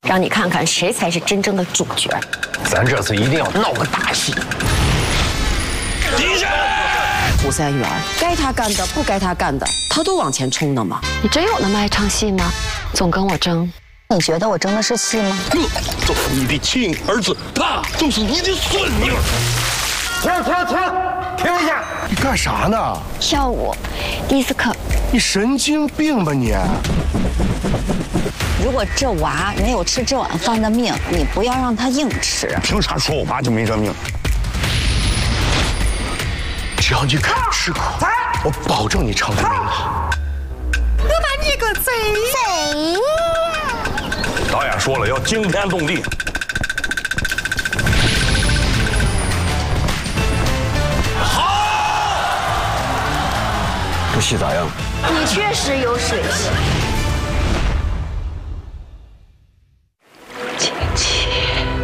让你看看谁才是真正的主角。 咱这次一定要闹个大戏。 敌人！ 胡三元该他干的不该他干的，他都往前冲的嘛。 你真有那么爱唱戏吗？总跟我争。 你觉得我争的是戏吗？ 这就是你的亲儿子，那就是你的孙女。 停一下！ 你干啥呢？ 跳舞，迪斯科。 你神经病吧你！ 如果这娃没有吃这碗饭的命，你不要让他硬吃。 凭啥说我妈就没这命？ 只要你肯吃苦，我保证你唱得命好。 我把你个贼！ 导演说了，要惊天动地。 这戏咋样？ 你确实有水性。